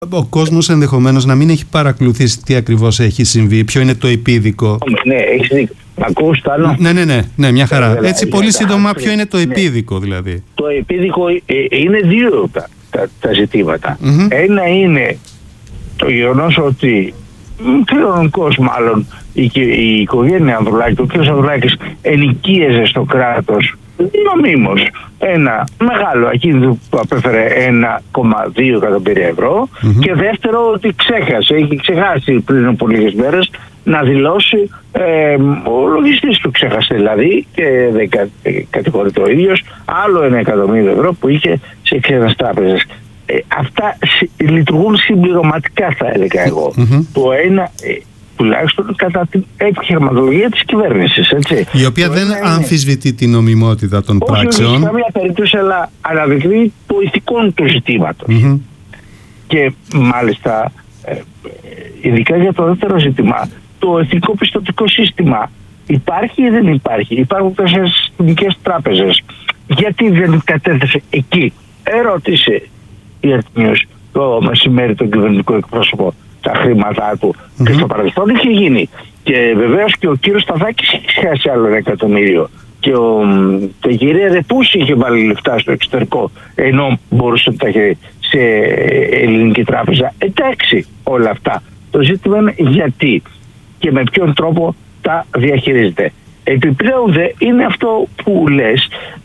Ο κόσμος ενδεχομένως να μην έχει παρακολουθήσει τι ακριβώς έχει συμβεί, ποιο είναι το επίδικο. Ναι, έχεις δίκιο. Ακούς το άλλο? Ναι, μια χαρά. Έτσι πολύ σύντομα, ποιο είναι το επίδικο δηλαδή? Το επίδικο είναι δύο τα ζητήματα. Ένα είναι το γεγονός ότι κληρονομικός μάλλον η οικογένεια Ανδρουλάκη, ο κ. Ανδρουλάκης ενοικίαζε στο κράτος νομίμως ένα μεγάλο ακίνητο που απέφερε 1,2 εκατομμύρια ευρώ και δεύτερο ότι έχει ξεχάσει πριν από λίγες μέρες να δηλώσει, ο λογιστής του ξέχασε δηλαδή και δεν κατηγορείται ο ίδιος, άλλο 1 εκατομμύριο ευρώ που είχε σε ξένες τράπεζες. Αυτά λειτουργούν συμπληρωματικά, θα έλεγα εγώ. Το ένα τουλάχιστον κατά την επιχειρηματολογία της κυβέρνησης, έτσι. Η οποία δεν αμφισβητεί την νομιμότητα των πράξεων. Όχι, σε καμία περίπτωση, αλλά αναδεικνύει το ηθικό του ζητήματος. Και μάλιστα, ειδικά για το δεύτερο ζήτημα, το εθνικό πιστωτικό σύστημα υπάρχει ή δεν υπάρχει? Υπάρχουν 4 συστημικές τράπεζες. Γιατί δεν κατέθεσε εκεί? Ερώτησε η Earth News το μεσημέρι τον κυβερνητικό εκπρόσωπο τα χρήματά του και στο παρελθόν είχε γίνει. Και βεβαίως και ο κύριος Σταθάκης είχε σχέσει άλλο 1 εκατομμύριο. Και η κυρία Ρεπούση είχε βάλει λεφτά στο εξωτερικό, ενώ μπορούσε να τα έχει σε ελληνική τράπεζα. Εντάξει, όλα αυτά. Το ζήτημα είναι γιατί και με ποιον τρόπο τα διαχειρίζεται. Επιπλέον είναι αυτό που λες,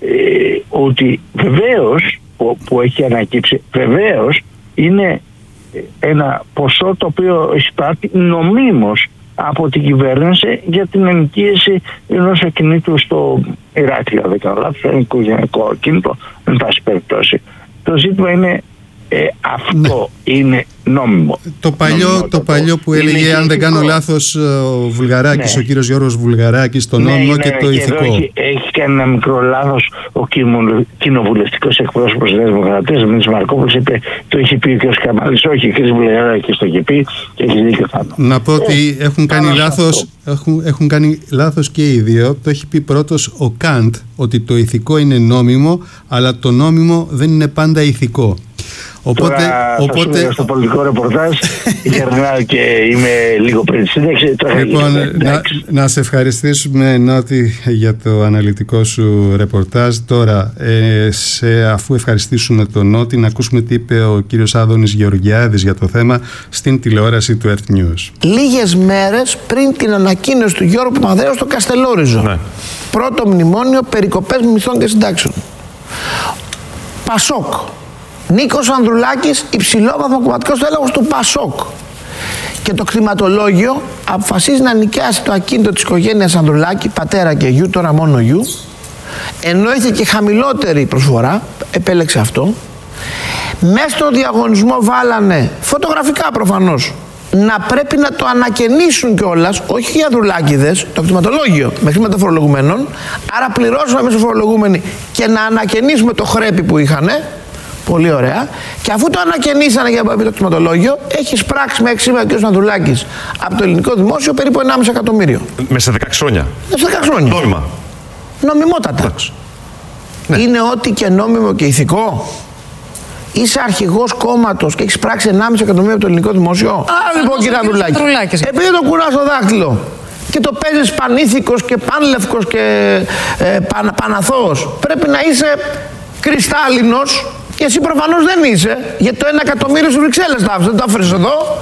ότι βεβαίως που έχει ανακύψει, βεβαίως είναι ένα ποσό το οποίο εισπράττει νομίμως από την κυβέρνηση για την ενοικίαση ενός ακινήτου στο Ηράκλειο, δεν κάνω λάθος, ένα οικογενειακό ακίνητο, εν πάση περιπτώσει. Το ζήτημα είναι αυτό είναι νόμιμο. Το παλιό που έλεγε, αν δεν κάνω λάθος, ο Βουλγαράκης, ο κύριος Γιώργος Βουλγαράκης, το νόμιμο και το ηθικό. Έχει κάνει ένα μικρό λάθος ο κοινοβουλευτικός εκπρόσωπος της Νέας Δημοκρατίας, ο Μήνης Μαρκόπουλος, είπε, το είχε πει ο κ. Καμάλης. Όχι, ο κ. Βουλγαράκης το είχε πει και έχει δίκιο Θάνο. Να πω ότι έχουν κάνει λάθος και οι δύο. Το έχει πει πρώτος ο Καντ, ότι το ηθικό είναι νόμιμο, αλλά το νόμιμο δεν είναι πάντα ηθικό. Οπότε στο πολιτικό ρεπορτάζ γερνάω και είμαι λίγο πριν τη σύνταξη. Λοιπόν, να σε ευχαριστήσουμε, Νότι, για το αναλυτικό σου ρεπορτάζ. Τώρα, αφού ευχαριστήσουμε τον Νότι, να ακούσουμε τι είπε ο κύριος Άδωνης Γεωργιάδης για το θέμα στην τηλεόραση του Earth News. Λίγες μέρες πριν την ανακοίνωση του Γιώργου Παπανδρέου στο Καστελόριζο. Ναι. Πρώτο μνημόνιο, περικοπές μισθών και συντάξεων. Πασόκ. Νίκος Ανδρουλάκης, υψηλόβαθμο κομματικός τέλεχος του Πασόκ. Και το κτηματολόγιο αποφασίζει να νοικιάσει το ακίνητο της οικογένειας Ανδρουλάκη, πατέρα και γιου, τώρα μόνο γιου, ενώ είχε και χαμηλότερη προσφορά, επέλεξε αυτό. Μέσα στο διαγωνισμό βάλανε, φωτογραφικά προφανώς, να πρέπει να το ανακαινήσουν κιόλας, όχι οι Ανδρουλάκηδες, το κτηματολόγιο με χρήματα φορολογουμένων, άρα πληρώσουμε μέσα φορολογούμενοι και να ανακαινήσουμε το χρέπι που είχανε. Πολύ ωραία. Και αφού το ανακαινήσανε για το κτηματολόγιο, έχει εισπράξει μέχρι σήμερα ο κ. Ανδρουλάκης από το ελληνικό δημόσιο περίπου 1,5 εκατομμύριο. Μέσα σε 16 χρόνια. Μέσα σε 16 χρόνια. Νόμιμα. Νομιμότατα. Ναι. Είναι ό,τι και νόμιμο και ηθικό. Είσαι αρχηγός κόμματος και έχεις πράξει 1,5 εκατομμύριο από το ελληνικό δημόσιο. Λοιπόν, κύριε Ανδρουλάκη, επειδή το κουράς στο δάχτυλο και το παίζεις πανήθικος και πανλευκος και παναθώος, πρέπει να είσαι κρυστάλλινος. Και εσύ προφανώς δεν είσαι, γιατί το 1 εκατομμύριο στις Βρυξέλλες δεν το άφερες εδώ.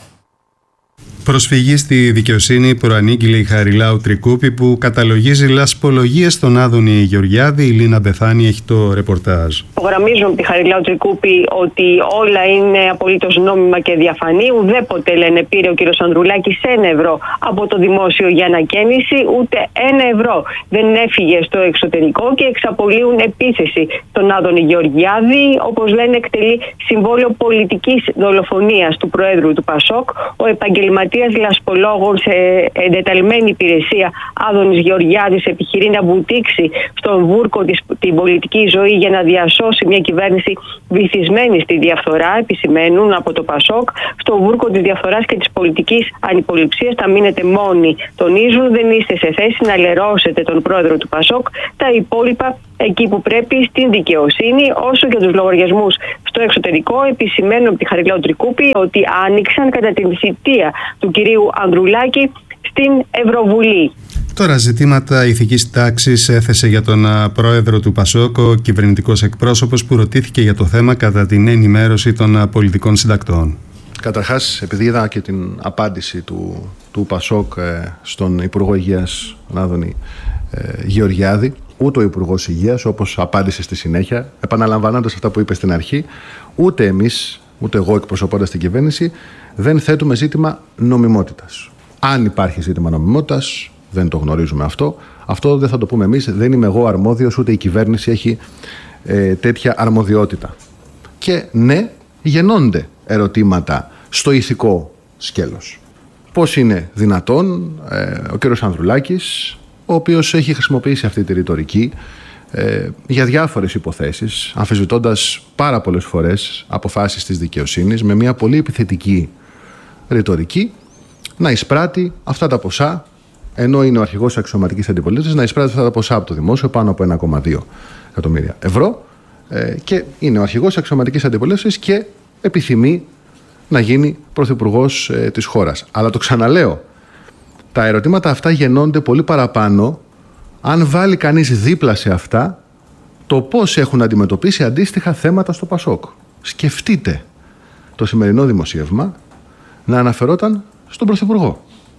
Προσφυγή στη δικαιοσύνη προανήγγειλε η Χαριλάου Τρικούπη, που καταλογίζει λασπολογίες στον Άδωνη Γεωργιάδη. Η Λίνα Μπεθάνη έχει το ρεπορτάζ. Υπογραμμίζουν από τη Χαριλάου Τρικούπη ότι όλα είναι απολύτως νόμιμα και διαφανή. Ουδέποτε, λένε, πήρε ο κ. Ανδρουλάκης 1 ευρώ από το δημόσιο για ανακαίνιση, ούτε 1 ευρώ δεν έφυγε στο εξωτερικό και εξαπολύουν επίθεση στον Άδωνη Γεωργιάδη. Όπως λένε, εκτελεί συμβόλαιο πολιτικής δολοφονίας του Προέδρου του Πασόκ. Ο επαγγελματίας λασπολόγων σε εντεταλμένη υπηρεσία Άδωνης Γεωργιάδης επιχειρεί να βουτήξει στον βούρκο την πολιτική ζωή για να διασώσει σώσει μια κυβέρνηση βυθισμένη στη διαφθορά, επισημαίνουν από το Πασόκ. Στο βούρκο της διαφθοράς και της πολιτικής ανυποληψίας θα μείνετε μόνοι. Τονίζουν, δεν είστε σε θέση να λερώσετε τον πρόεδρο του Πασόκ. Τα υπόλοιπα εκεί που πρέπει, στην δικαιοσύνη. Όσο για τους λογαριασμούς στο εξωτερικό, επισημαίνουν από τη Χαριλάου Τρικούπη ότι άνοιξαν κατά την θητεία του κυρίου Ανδρουλάκη στην Ευρωβουλή. Τώρα, ζητήματα ηθικής τάξης έθεσε για τον πρόεδρο του Πασόκ ο κυβερνητικός εκπρόσωπος, που ρωτήθηκε για το θέμα κατά την ενημέρωση των πολιτικών συντακτών. Καταρχάς, επειδή είδα και την απάντηση του Πασόκ στον Υπουργό Υγείας, τον Άδωνη Γεωργιάδη, ούτε ο Υπουργός Υγείας, όπως απάντησε στη συνέχεια, επαναλαμβάνοντας αυτά που είπε στην αρχή, ούτε εμείς, ούτε εγώ εκπροσωπώντας την κυβέρνηση, δεν θέτουμε ζήτημα νομιμότητας. Αν υπάρχει ζήτημα νομιμότητας, δεν το γνωρίζουμε αυτό. Αυτό δεν θα το πούμε εμείς. Δεν είμαι εγώ αρμόδιος, ούτε η κυβέρνηση έχει τέτοια αρμοδιότητα. Και ναι, γεννώνται ερωτήματα στο ηθικό σκέλος. Πώς είναι δυνατόν ο κ. Ανδρουλάκης, ο οποίος έχει χρησιμοποιήσει αυτή τη ρητορική για διάφορες υποθέσεις, αμφισβητώντας πάρα πολλές φορές αποφάσεις της δικαιοσύνης με μια πολύ επιθετική ρητορική, να εισπράττει αυτά τα ποσά, ενώ είναι ο αρχηγός αξιωματικής αντιπολίτευσης, να εισπράττει αυτά τα ποσά από το δημόσιο, πάνω από 1,2 εκατομμύρια ευρώ, και είναι ο αρχηγός αξιωματικής αντιπολίτευσης και επιθυμεί να γίνει πρωθυπουργός της χώρας. Αλλά το ξαναλέω, τα ερωτήματα αυτά γεννώνται πολύ παραπάνω αν βάλει κανείς δίπλα σε αυτά το πώς έχουν αντιμετωπίσει αντίστοιχα θέματα στο Πασόκ. Σκεφτείτε το σημερινό δημοσίευμα να αναφερόταν στον Πρωθυπουργό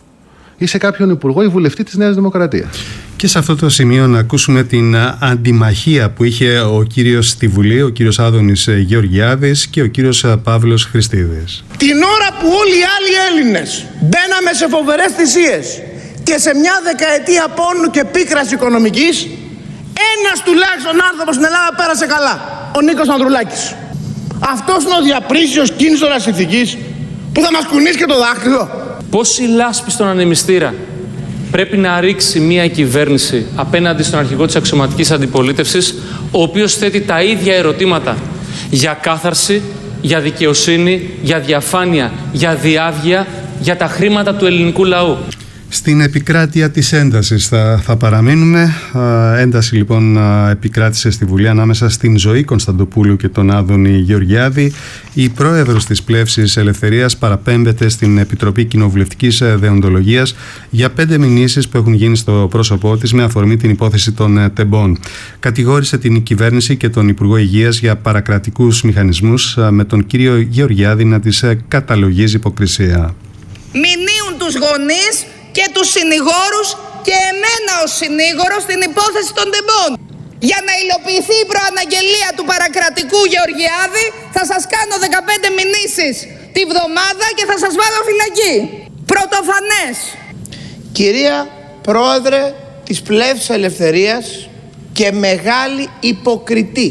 ή σε κάποιον υπουργό ή βουλευτή της Νέας Δημοκρατίας. Και σε αυτό το σημείο να ακούσουμε την αντιμαχία που είχε ο κύριος στη Βουλή, ο κύριος Άδωνης Γεωργιάδης και ο κύριος Παύλος Χριστίδης. Την ώρα που όλοι οι άλλοι Έλληνες μπαίναμε σε φοβερές θυσίες και σε μια δεκαετία πόνου και πίκρας οικονομικής, ένας τουλάχιστον άνθρωπος στην Ελλάδα πέρασε καλά. Ο Νίκος Ανδρουλάκης. Αυτός είναι ο διαπρίσιος κίνησορας ηθικής που θα μας κουνήσει και το δάχτυλο. Πόση λάσπη στον ανεμιστήρα πρέπει να ρίξει μια κυβέρνηση απέναντι στον αρχηγό της αξιωματικής αντιπολίτευσης, ο οποίος θέτει τα ίδια ερωτήματα για κάθαρση, για δικαιοσύνη, για διαφάνεια, για διάβγεια, για τα χρήματα του ελληνικού λαού. Στην επικράτεια της έντασης θα παραμείνουμε. Ένταση λοιπόν επικράτησε στη Βουλή ανάμεσα στην Ζωή Κωνσταντοπούλου και τον Άδωνη Γεωργιάδη. Η πρόεδρος της Πλεύσης Ελευθερίας παραπέμπεται στην Επιτροπή Κοινοβουλευτικής Δεοντολογίας για 5 μηνύσεις που έχουν γίνει στο πρόσωπό της με αφορμή την υπόθεση των τεμπών. Κατηγόρησε την κυβέρνηση και τον Υπουργό Υγείας για παρακρατικούς μηχανισμούς, με τον κύριο Γεωργιάδη να τις καταλογίζει υποκρισία. Μηνύουν τους γονείς και τους συνηγόρους και εμένα ως συνήγορο στην υπόθεση των τεμπών. Για να υλοποιηθεί η προαναγγελία του παρακρατικού Γεωργιάδη θα σας κάνω 15 μηνύσεις τη βδομάδα και θα σας βάλω φυλακή. Πρωτοφανές. Κυρία Πρόεδρε της Πλεύσης Ελευθερίας και μεγάλη υποκριτή,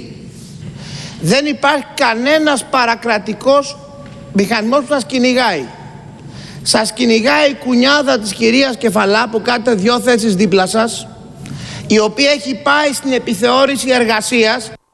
δεν υπάρχει κανένας παρακρατικός μηχανισμός που σας κυνηγάει. Σας κυνηγάει η κουνιάδα της κυρίας Κεφαλά που κάθεται 2 θέσεις δίπλα σας, η οποία έχει πάει στην επιθεώρηση εργασίας